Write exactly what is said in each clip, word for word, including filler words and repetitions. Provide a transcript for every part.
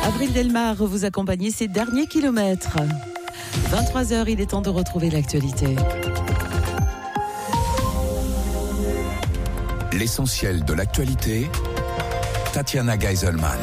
Avril Delmar vous accompagnez ces derniers kilomètres. vingt-trois heures, il est temps de retrouver l'actualité. L'essentiel de l'actualité, Tatiana Geiselman.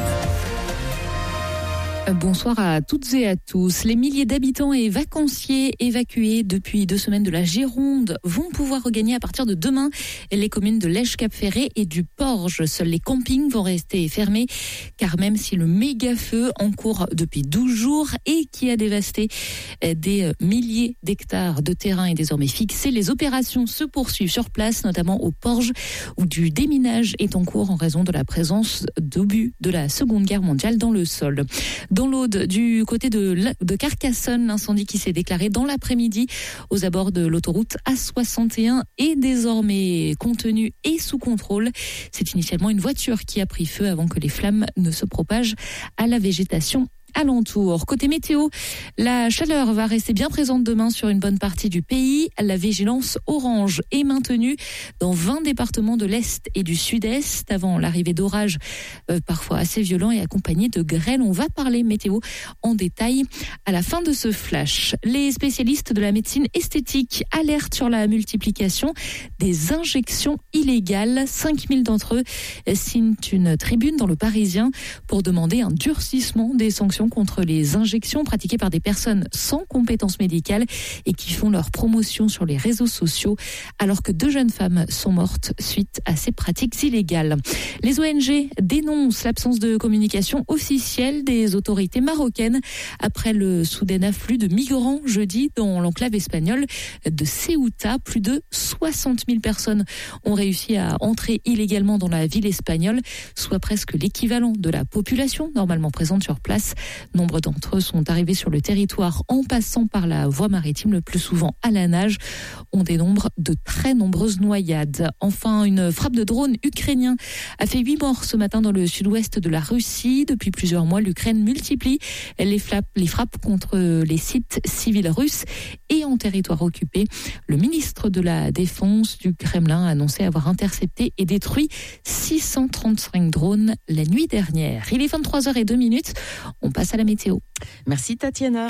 Bonsoir à toutes et à tous. Les milliers d'habitants et vacanciers évacués depuis deux semaines de la Gironde vont pouvoir regagner à partir de demain les communes de Lège-Cap-Ferré et du Porge. Seuls les campings vont rester fermés, car même si le méga feu en cours depuis douze jours et qui a dévasté des milliers d'hectares de terrain est désormais fixé, les opérations se poursuivent sur place, notamment au Porge, où du déminage est en cours en raison de la présence d'obus de la Seconde Guerre mondiale dans le sol. Dans l'Aude, du côté de, de Carcassonne, l'incendie qui s'est déclaré dans l'après-midi aux abords de l'autoroute A soixante et un est désormais contenu et sous contrôle. C'est initialement une voiture qui a pris feu avant que les flammes ne se propagent à la végétation alentour. Côté météo, la chaleur va rester bien présente demain sur une bonne partie du pays. La vigilance orange est maintenue dans vingt départements de l'Est et du Sud-Est avant l'arrivée d'orages euh, parfois assez violents et accompagnés de grêle. On va parler météo en détail à la fin de ce flash. Les spécialistes de la médecine esthétique alertent sur la multiplication des injections illégales. cinq mille d'entre eux signent une tribune dans le Parisien pour demander un durcissement des sanctions contre les injections pratiquées par des personnes sans compétences médicales et qui font leur promotion sur les réseaux sociaux, alors que deux jeunes femmes sont mortes suite à ces pratiques illégales. Les O N G dénoncent l'absence de communication officielle des autorités marocaines après le soudain afflux de migrants jeudi dans l'enclave espagnole de Ceuta. Plus de soixante mille personnes ont réussi à entrer illégalement dans la ville espagnole, soit presque l'équivalent de la population normalement présente sur place. Nombre d'entre eux sont arrivés sur le territoire en passant par la voie maritime, le plus souvent à la nage. On dénombre de très nombreuses noyades. Enfin, une frappe de drone ukrainien a fait huit morts ce matin dans le sud-ouest de la Russie. Depuis plusieurs mois, l'Ukraine multiplie les frappes, les frappes contre les sites civils russes et en territoire occupé. Le ministre de la Défense du Kremlin a annoncé avoir intercepté et détruit six cent trente-cinq drones la nuit dernière. Il est vingt-trois heures zéro deux minutes. On passe à la météo. Merci Tatiana.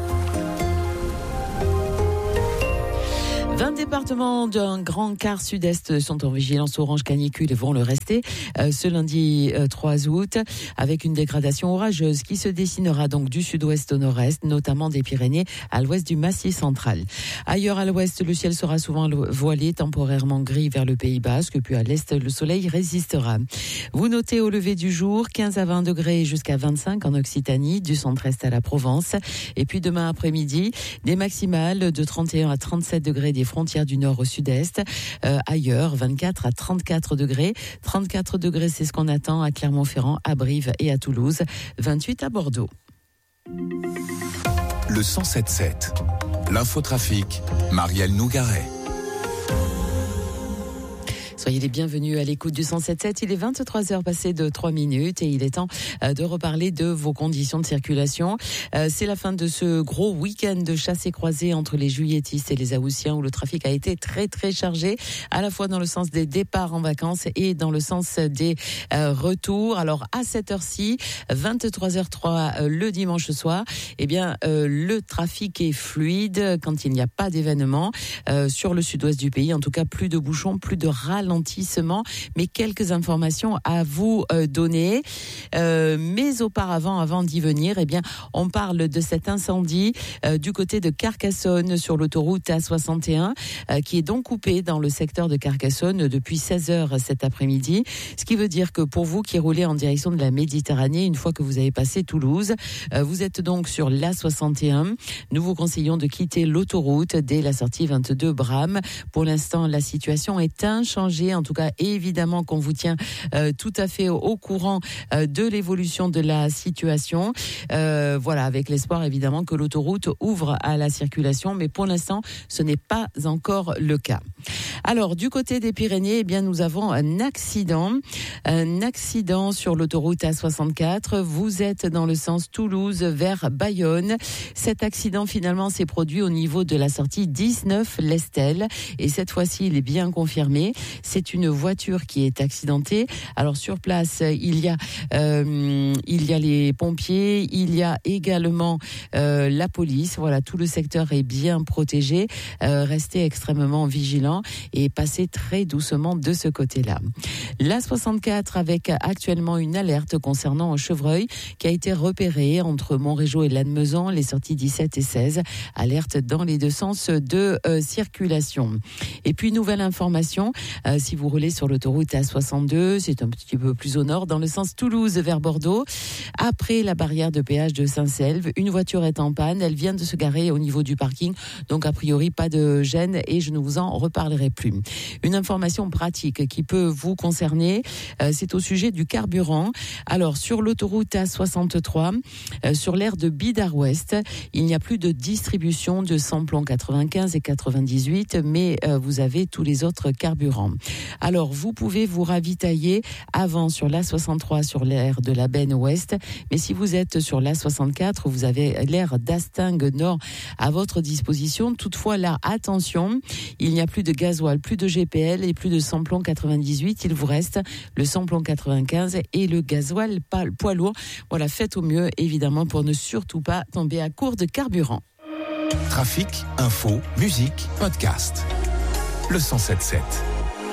vingt départements d'un grand quart sud-est sont en vigilance orange canicule et vont le rester euh, ce lundi euh, trois août, avec une dégradation orageuse qui se dessinera donc du sud-ouest au nord-est, notamment des Pyrénées à l'ouest du Massif central. Ailleurs à l'ouest, le ciel sera souvent voilé, temporairement gris vers le Pays Basque, puis à l'est, le soleil résistera. Vous notez au lever du jour quinze à vingt degrés jusqu'à vingt-cinq en Occitanie, du centre-est à la Provence. Et puis demain après-midi, des maximales de trente et un à trente-sept degrés des frontières du nord au sud-est. Euh, ailleurs, vingt-quatre à trente-quatre degrés. trente-quatre degrés, c'est ce qu'on attend à Clermont-Ferrand, à Brive et à Toulouse. vingt-huit à Bordeaux. Le cent sept sept. L'infotrafic, Marielle Nougaret. Soyez les bienvenus à l'écoute du cent sept sept. Il est vingt-trois heures passées de trois minutes et il est temps de reparler de vos conditions de circulation. C'est la fin de ce gros week-end de chasse et croisée entre les juilletistes et les Haussiens où le trafic a été très très chargé, à la fois dans le sens des départs en vacances et dans le sens des euh, retours. Alors à cette heure-ci, vingt-trois heures trois le dimanche soir, eh bien euh, le trafic est fluide quand il n'y a pas d'événement euh, sur le sud-ouest du pays. En tout cas, plus de bouchons, plus de ralentissement. Mais quelques informations à vous euh, donner. Euh, mais auparavant, avant d'y venir, eh bien, on parle de cet incendie euh, du côté de Carcassonne sur l'autoroute A soixante et un, euh, qui est donc coupée dans le secteur de Carcassonne depuis seize heures cet après-midi. Ce qui veut dire que pour vous qui roulez en direction de la Méditerranée, une fois que vous avez passé Toulouse, euh, vous êtes donc sur l'A soixante et un. Nous vous conseillons de quitter l'autoroute dès la sortie vingt-deux Bram. Pour l'instant, la situation est inchangée. En tout cas, évidemment qu'on vous tient euh, tout à fait au, au courant euh, de l'évolution de la situation. Euh, voilà, avec l'espoir évidemment que l'autoroute ouvre à la circulation, mais pour l'instant, ce n'est pas encore le cas. Alors, du côté des Pyrénées, eh bien, nous avons un accident, un accident sur l'autoroute A soixante-quatre. Vous êtes dans le sens Toulouse vers Bayonne. Cet accident, finalement, s'est produit au niveau de la sortie dix-neuf l'Estelle. Et cette fois-ci, il est bien confirmé. C'est une voiture qui est accidentée. Alors sur place, il y a euh, il y a les pompiers, il y a également euh, la police. Voilà, tout le secteur est bien protégé. Euh, restez extrêmement vigilants et passez très doucement de ce côté-là. La soixante-quatre avec actuellement une alerte concernant Chevreuil qui a été repérée entre Montrégeau et Lannemezan, les sorties dix-sept et seize. Alerte dans les deux sens de euh, circulation. Et puis nouvelle information, euh, si vous roulez sur l'autoroute A soixante-deux, c'est un petit peu plus au nord, dans le sens Toulouse vers Bordeaux. Après la barrière de péage de Saint-Selve, une voiture est en panne. Elle vient de se garer au niveau du parking. Donc, a priori, pas de gêne et je ne vous en reparlerai plus. Une information pratique qui peut vous concerner, euh, c'est au sujet du carburant. Alors, sur l'autoroute A soixante-trois, euh, sur l'aire de Bidart-Ouest, il n'y a plus de distribution de samplon quatre-vingt-quinze et quatre-vingt-dix-huit, mais euh, vous avez tous les autres carburants. Alors, vous pouvez vous ravitailler avant sur l'A soixante-trois, sur l'aire de la Benne Ouest, mais si vous êtes sur l'A soixante-quatre, vous avez l'aire d'Astingue Nord à votre disposition. Toutefois, là, attention, il n'y a plus de gasoil, plus de G P L et plus de samplon quatre-vingt-dix-huit. Il vous reste le samplon quatre-vingt-quinze et le gasoil poids lourd. Voilà, faites au mieux, évidemment, pour ne surtout pas tomber à court de carburant. Trafic, info, musique, podcast. Le cent sept sept.